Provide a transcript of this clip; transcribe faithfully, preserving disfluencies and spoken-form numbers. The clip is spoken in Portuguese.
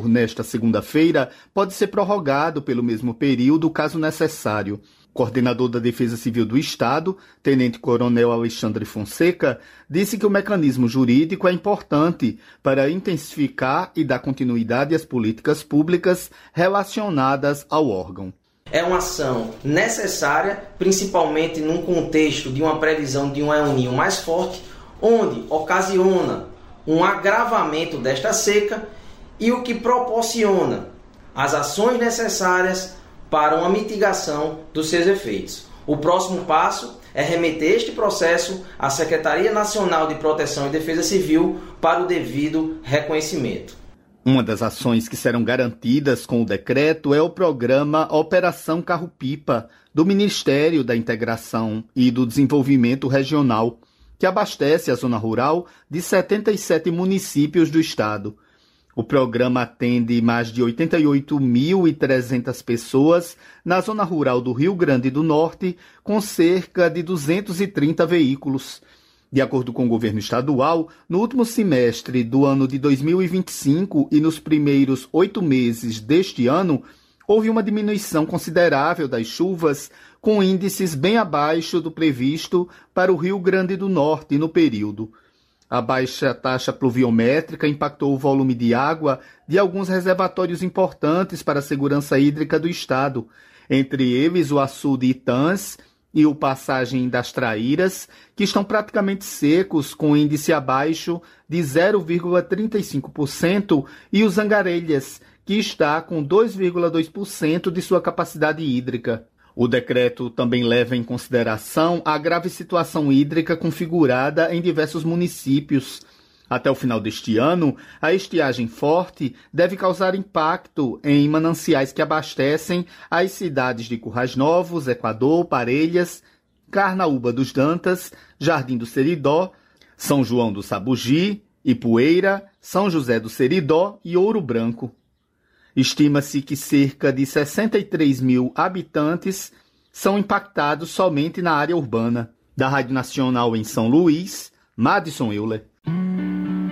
vigor nesta segunda-feira pode ser prorrogado pelo mesmo período, caso necessário. O coordenador da Defesa Civil do Estado, Tenente-Coronel Alexandre Fonseca, disse que o mecanismo jurídico é importante para intensificar e dar continuidade às políticas públicas relacionadas ao órgão. É uma ação necessária, principalmente num contexto de uma previsão de um El Niño mais forte, onde ocasiona um agravamento desta seca e o que proporciona as ações necessárias para uma mitigação dos seus efeitos. O próximo passo é remeter este processo à Secretaria Nacional de Proteção e Defesa Civil para o devido reconhecimento. Uma das ações que serão garantidas com o decreto é o programa Operação Carro-Pipa, do Ministério da Integração e do Desenvolvimento Regional, que abastece a zona rural de setenta e sete municípios do estado. O programa atende mais de oitenta e oito mil e trezentas pessoas na zona rural do Rio Grande do Norte, com cerca de duzentos e trinta veículos. De acordo com o governo estadual, no último semestre do ano de dois mil e vinte e cinco e nos primeiros oito meses deste ano, houve uma diminuição considerável das chuvas, com índices bem abaixo do previsto para o Rio Grande do Norte no período. A baixa taxa pluviométrica impactou o volume de água de alguns reservatórios importantes para a segurança hídrica do estado, entre eles o açude Itãs e o Passagem das Traíras, que estão praticamente secos, com índice abaixo de zero vírgula trinta e cinco por cento, e o Zangarelhas, que está com dois vírgula dois por cento de sua capacidade hídrica. O decreto também leva em consideração a grave situação hídrica configurada em diversos municípios. Até o final deste ano, a estiagem forte deve causar impacto em mananciais que abastecem as cidades de Currais Novos, Equador, Parelhas, Carnaúba dos Dantas, Jardim do Seridó, São João do Sabugi, Ipueira, São José do Seridó e Ouro Branco. Estima-se que cerca de sessenta e três mil habitantes são impactados somente na área urbana. Da Rádio Nacional em São Luís, Madison Euler.